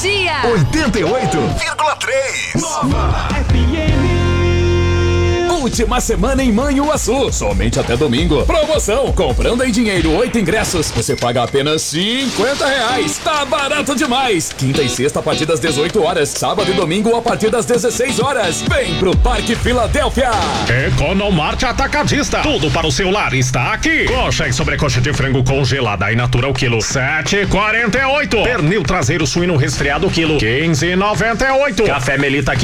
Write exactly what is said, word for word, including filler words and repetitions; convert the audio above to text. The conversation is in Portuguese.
dia. oitenta e oito vírgula três. Nova F M. Última semana em Manhuaçu, somente até domingo. Promoção, comprando em dinheiro oito ingressos, você paga apenas cinquenta reais. Tá barato demais. Quinta e sexta a partir das dezoito horas, sábado e domingo a partir das dezesseis horas. Vem pro Parque Filadélfia. Economarte Atacadista, tudo para o seu lar está aqui. Coxa e sobrecoxa de frango congelada e natural quilo sete e quarenta e oito. Pernil traseiro suíno resfriado quilo quinze e noventa e oito. Café Melita